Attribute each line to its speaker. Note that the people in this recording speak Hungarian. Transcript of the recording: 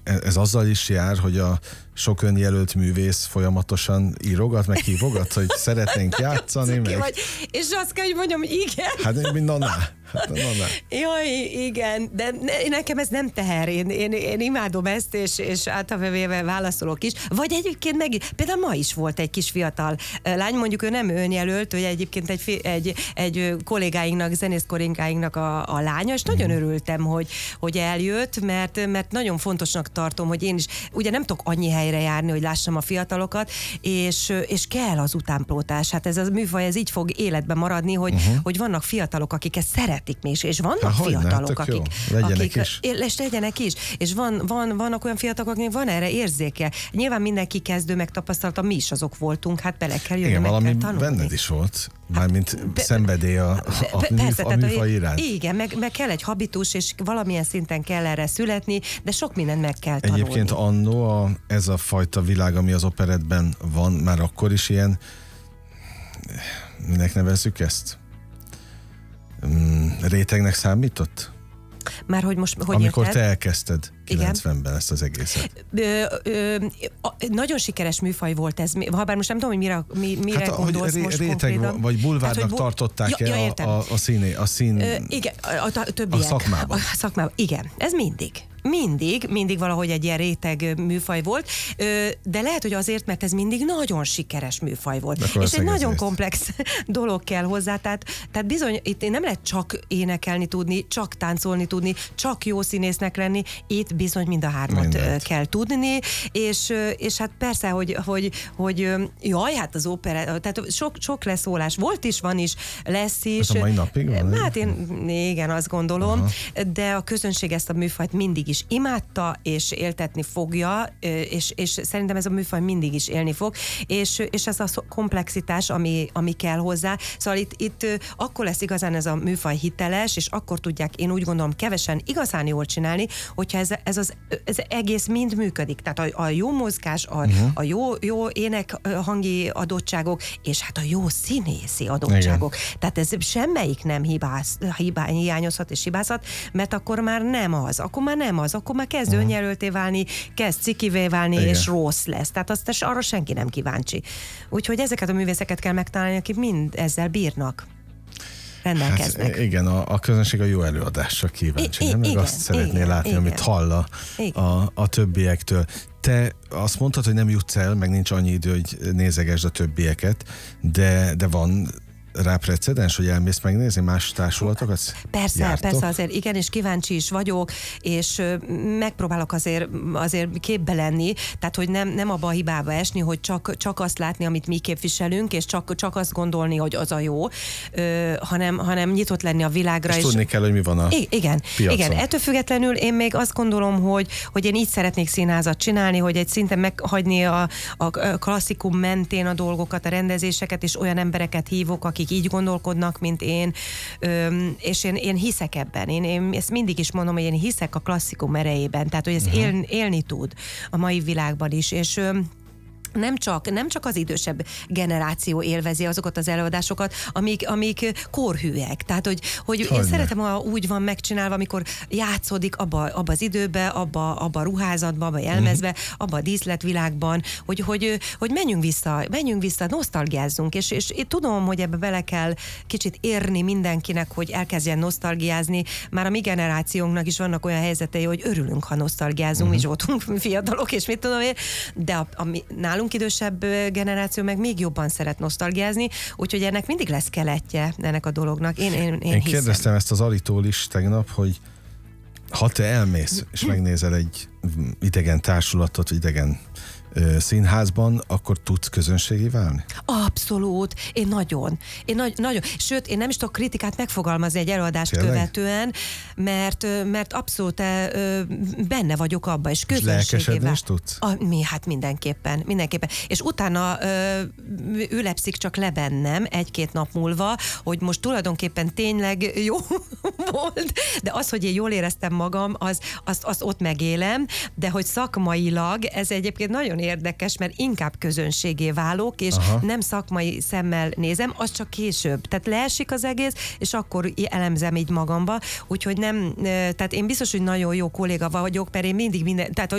Speaker 1: ez azzal is jár, hogy a sok önjelölt művész folyamatosan írogat, meg hívogat, hogy szeretnénk játszani, meg...
Speaker 2: Vagy, és azt kell, hogy mondjam, igen.
Speaker 1: Hát mint Naná.
Speaker 2: Jaj, igen, de nekem ez nem teher, én imádom ezt, és általában válaszolok is. Vagy egyébként például ma is volt egy kis fiatal lány, mondjuk ő nem önjelölt, hogy egyébként egy kollégáinknak, zenész kollégáinknak a lánya, és nagyon örültem, hogy eljött, mert nagyon fontosnak tartom, hogy én is, ugye nem tudok annyi helyre járni, hogy lássam a fiatalokat, és kell az utánpótlás. Hát ez a műfaj, ez így fog életben maradni, hogy vannak fiatalok, akik ezt szeretik még, és vannak fiatalok, akik legyenek is. És vannak olyan fiatalok, akik van erre érzéke. Nyilván mindenki kezdő megtapasztalta, mi is azok voltunk, hát bele kell jönni, meg kell tanulni.
Speaker 1: Benned is volt, mármint szenvedély a műfaj iránt. Igen,
Speaker 2: meg kell egy habitus, és valamilyen szinten kell erre születni, de sok mindent meg kell tanulni.
Speaker 1: Egyébként annó ez a fajta világ, ami az operettben van, már akkor is ilyen, minek nevezzük ezt? Rétegnek számított?
Speaker 2: Már hogy most, hogy
Speaker 1: amikor
Speaker 2: érted?
Speaker 1: te elkezdted 90-ben ezt az egészet.
Speaker 2: Nagyon sikeres műfaj volt ez, habár most nem tudom, hogy mire gondolsz most konkrétan.
Speaker 1: Vagy bulvárnak tartották-e a szín...
Speaker 2: Igen, a többiek.
Speaker 1: A szakmában.
Speaker 2: A szakmában, igen. Ez mindig valahogy egy ilyen réteg műfaj volt, de lehet, hogy azért, mert ez mindig nagyon sikeres műfaj volt. És egy nagyon komplex dolog kell hozzá, tehát bizony itt nem lehet csak énekelni tudni, csak táncolni tudni, csak jó színésznek lenni, itt bizony mind a hármat kell tudni, és hát persze, hogy jaj, hát az opera, tehát sok leszólás volt is, van is, lesz is.
Speaker 1: Hát a mai napig van?
Speaker 2: Hát igen, azt gondolom, de a közönség ezt a műfajt mindig is imádta, és éltetni fogja, és szerintem ez a műfaj mindig is élni fog, és ez a komplexitás, ami kell hozzá. Szóval itt akkor lesz igazán ez a műfaj hiteles, és akkor tudják, én úgy gondolom, kevesen igazán jól csinálni, hogyha ez egész mind működik. Tehát a jó mozgás, a jó énekhangi adottságok, és hát a jó színészi adottságok. Igen. Tehát ez semmelyik nem hiányozhat és hibázhat, mert akkor már nem az, akkor már kezd önjelölté válni, kezd cikivé válni, igen, és rossz lesz. Tehát azt arra senki nem kíváncsi. Úgyhogy ezeket a művészeket kell megtalálni, akik mind ezzel bírnak. Rendelkeznek.
Speaker 1: Hát igen, a közönség a jó előadásra kíváncsi, meg azt szeretné látni, amit hall a többiektől. Te azt mondtad, hogy nem jutsz el, meg nincs annyi idő, hogy nézegesd a többieket, de van rá precedens, hogy elmész megnézni más társulatokat?
Speaker 2: Persze azért igen, és kíváncsi is vagyok, és megpróbálok azért képbe lenni, tehát hogy nem abba a hibába esni, hogy csak azt látni, amit mi képviselünk, és csak azt gondolni, hogy az a jó, hanem nyitott lenni a világra.
Speaker 1: És tudni kell, hogy mi van a piacon.
Speaker 2: Igen, ettől függetlenül én még azt gondolom, hogy én így szeretnék színházat csinálni, hogy egy szinten meghagyni a klasszikum mentén a dolgokat, a rendezéseket, és olyan embereket hívok, akik így gondolkodnak, mint én, és én hiszek ebben. Én ezt mindig is mondom, hogy én hiszek a klasszikum erejében, tehát hogy ez élni tud a mai világban is, és nem csak az idősebb generáció élvezi azokat az előadásokat, amik korhűek. Tehát, hogy én szeretem, ha úgy van megcsinálva, amikor játszódik abba az időbe, abba a ruházatba, abba a jelmezbe, abba a díszletvilágban, hogy menjünk vissza, nosztalgiázzunk, és én tudom, hogy ebbe bele kell kicsit érni mindenkinek, hogy elkezdjen nosztalgiázni. Már a mi generációnknak is vannak olyan helyzetei, hogy örülünk, ha nosztalgiázunk, mi is voltunk fiatalok, és mit tudom én, de nálunk idősebb generáció meg még jobban szeret nosztalgiázni, úgyhogy ennek mindig lesz keletje ennek a dolognak. Én
Speaker 1: kérdeztem ezt az Aritól is tegnap, hogy ha te elmész és megnézel egy idegen társulatot, idegen színházban, akkor tudsz közönségi válni?
Speaker 2: Abszolút. Én nagyon. Sőt, én nem is tudok kritikát megfogalmazni egy előadást követően, mert abszolút benne vagyok abba, és közönségé
Speaker 1: válni. És tudsz?
Speaker 2: Hát mindenképpen. És utána ülepszik csak le bennem egy-két nap múlva, hogy most tulajdonképpen tényleg jó volt, de az, hogy én jól éreztem magam, azt ott megélem, de hogy szakmailag ez egyébként nagyon érdekes, mert inkább közönségé válok, és nem szakmai szemmel nézem, az csak később. Tehát leesik az egész, és akkor elemzem így magamba, úgyhogy nem, tehát én biztos, hogy nagyon jó kolléga vagyok, mert én mindig tehát